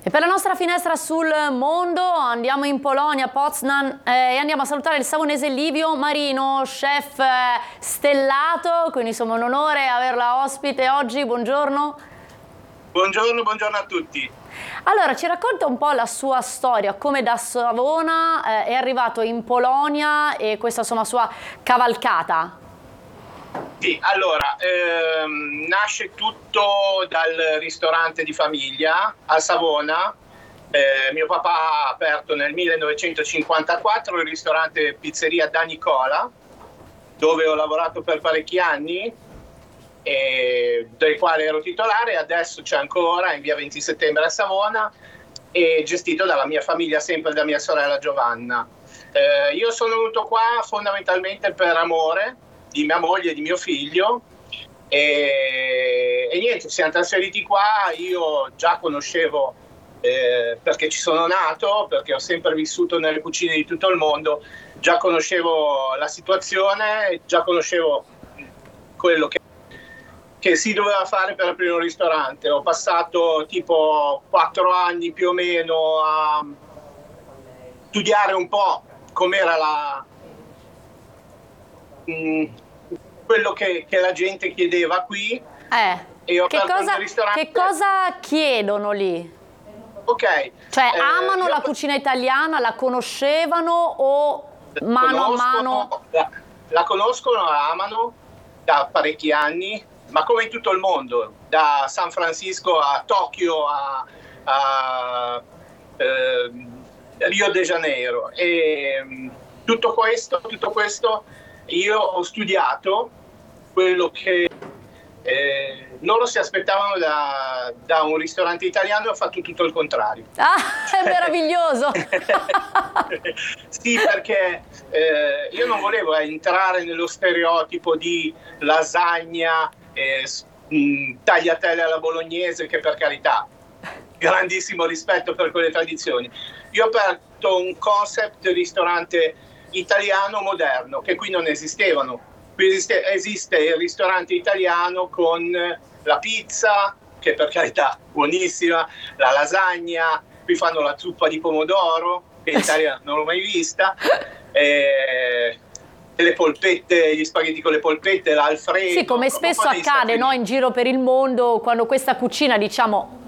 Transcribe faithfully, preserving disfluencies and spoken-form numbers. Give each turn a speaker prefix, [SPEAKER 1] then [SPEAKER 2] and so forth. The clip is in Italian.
[SPEAKER 1] E per la nostra finestra sul mondo andiamo in Polonia, Poznań, eh, e andiamo a salutare il savonese Livio Marino, chef eh, stellato, quindi insomma un onore averla ospite oggi. Buongiorno.
[SPEAKER 2] Buongiorno, buongiorno a tutti.
[SPEAKER 1] Allora, ci racconta un po' la sua storia, come da Savona eh, è arrivato in Polonia e questa insomma sua cavalcata.
[SPEAKER 2] Sì, allora, ehm, nasce tutto dal ristorante di famiglia a Savona. Eh, mio papà ha aperto nel millenovecentocinquantaquattro il ristorante Pizzeria Da Nicola, dove ho lavorato per parecchi anni, e del quale ero titolare. Adesso c'è ancora in via venti settembre a Savona, e gestito dalla mia famiglia, sempre da mia sorella Giovanna. Eh, io sono venuto qua fondamentalmente per amore di mia moglie e di mio figlio, e, e niente, siamo trasferiti qua. Io già conoscevo, eh, perché ci sono nato, perché ho sempre vissuto nelle cucine di tutto il mondo, già conoscevo la situazione, già conoscevo quello che, che si doveva fare per aprire un ristorante. Ho passato tipo quattro anni più o meno a studiare un po' com'era la... Mh, quello che, che la gente chiedeva qui.
[SPEAKER 1] Eh,
[SPEAKER 2] e ho
[SPEAKER 1] che, cosa, che cosa chiedono lì?
[SPEAKER 2] Ok.
[SPEAKER 1] Cioè,
[SPEAKER 2] eh,
[SPEAKER 1] amano la
[SPEAKER 2] ho...
[SPEAKER 1] cucina italiana, la conoscevano o mano a mano?
[SPEAKER 2] La, la conoscono, la amano da parecchi anni, ma come in tutto il mondo, da San Francisco a Tokyo a, a eh, Rio de Janeiro. E tutto questo, tutto questo io ho studiato quello che eh, loro si aspettavano da, da un ristorante italiano, e ho fatto tutto il contrario.
[SPEAKER 1] Ah, è meraviglioso!
[SPEAKER 2] Sì, perché eh, io non volevo entrare nello stereotipo di lasagna, eh, mh, tagliatelle alla bolognese, che per carità, grandissimo rispetto per quelle tradizioni. Io ho aperto un concept ristorante italiano moderno, che qui non esistevano. Qui esiste, esiste il ristorante italiano con la pizza, che per carità buonissima, la lasagna, qui fanno la zuppa di pomodoro, che in Italia non l'ho mai vista, e le polpette, gli spaghetti con le polpette, l'alfredo.
[SPEAKER 1] Sì, come spesso accade, no, in giro per il mondo, quando questa cucina, diciamo,